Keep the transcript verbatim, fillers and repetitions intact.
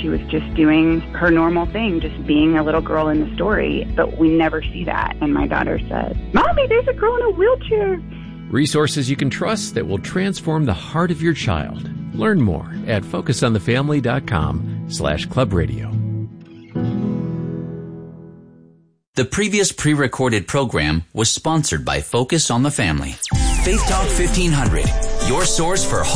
she was just doing her normal thing, just being a little girl in the story. But we never see that. And my daughter said, Mommy, there's a girl in a wheelchair. Resources you can trust that will transform the heart of your child. Learn more at focusonthefamily.com slash club radio. The previous pre-recorded program was sponsored by Focus on the Family. Faith Talk fifteen hundred, your source for